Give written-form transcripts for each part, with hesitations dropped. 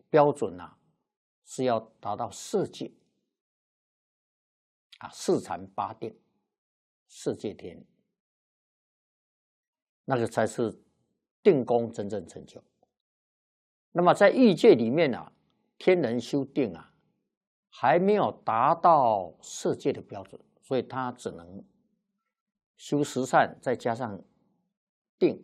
标准啊，是要达到色界啊，四禅八定，色界天，那个才是定功真正成就。那么在欲界里面啊，天人修定啊，还没有达到色界的标准，所以他只能修十善，再加上定，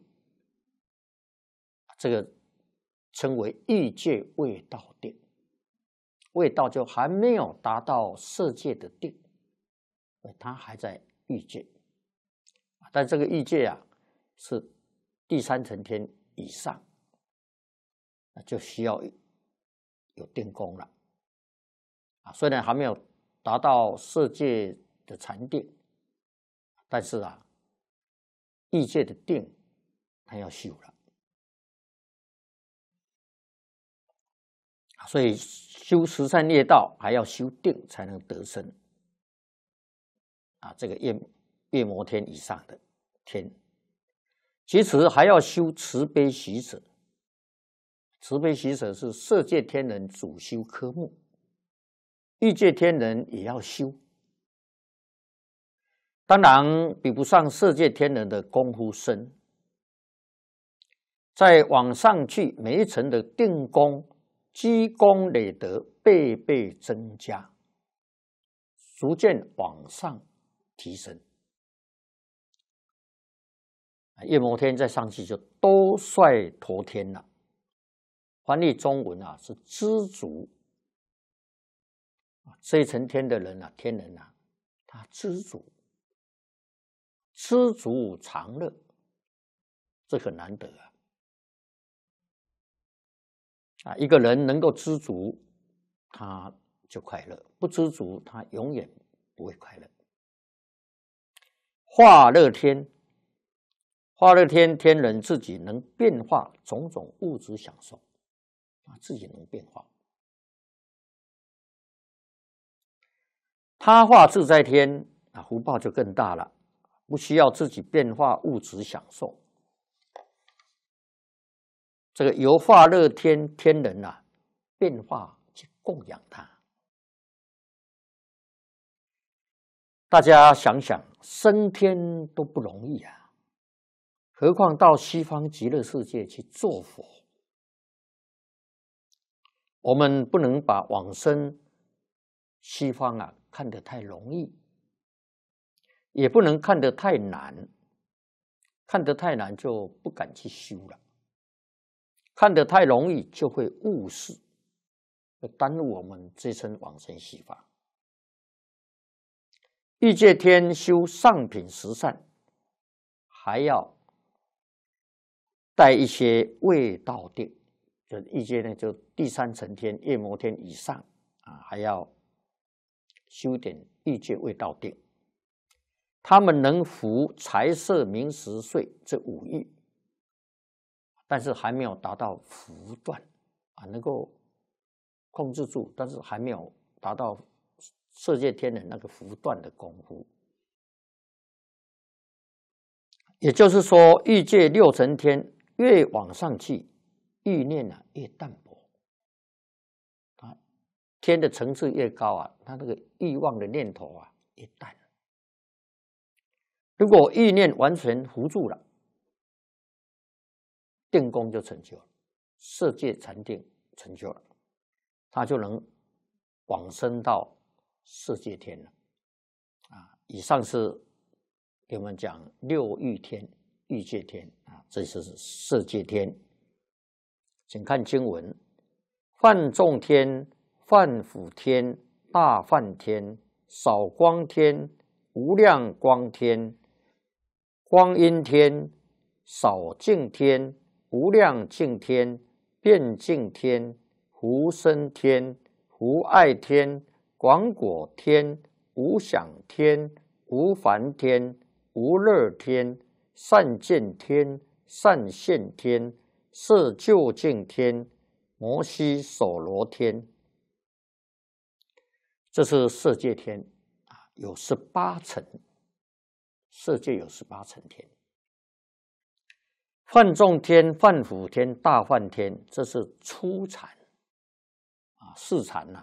这个称为欲界未到定。未到就还没有达到色界的定，他还在欲界。但这个欲界啊，是第三层天以上，那就需要有定功了。虽然还没有达到色界的禅定，但是啊，欲界的定他要修了。所以修十善业道还要修定才能得生这个夜摩天以上的天，其次还要修慈悲喜舍。慈悲喜舍是色界天人主修科目，欲界天人也要修，当然比不上色界天人的功夫深。再往上去，每一层的定功积功累德倍倍增加，逐渐往上提升。夜摩天再上去就兜率陀天了。翻译中文啊是知足。这一层天的人啊，天人啊，他知足，知足常乐，这很难得一个人能够知足，他就快乐；不知足，他永远不会快乐。化乐天，化乐天天人自己能变化种种物质享受，自己能变化。他化自在天福报就更大了，不需要自己变化物质享受。这个由化乐天天人变化去供养他。大家想想，升天都不容易何况到西方极乐世界去做佛。我们不能把往生西方看得太容易，也不能看得太难。看得太难就不敢去修了，看得太容易就会误事，会耽误我们这生往生西方。欲界天修上品十善，还要带一些未到定，就欲界呢，就第三层天夜摩天以上还要修点欲界未到定。他们能服财色名食睡这五欲，但是还没有达到福断能够控制住，但是还没有达到色界天人那个福断的功夫。也就是说，欲界六层天越往上去，欲念越淡薄。天的层次越高他那个欲望的念头越淡。如果欲念完全扶住了，定功就成就了，色界禅定成就了，他就能往生到色界天了以上是给我们讲六欲天、欲界天这就是色界天。请看经文：梵众天、梵辅天、大梵天、少光天、无量光天、光阴天、少净天、无量净天、遍净天、无生天、无爱天、广果天、无想天、无烦天、无乐天、善见天、善现天、色究竟天、摩悉首罗天。这是色界天有18层，色界有18层天。梵众天、梵辅天、大梵天，这是初禅， 市禅呐，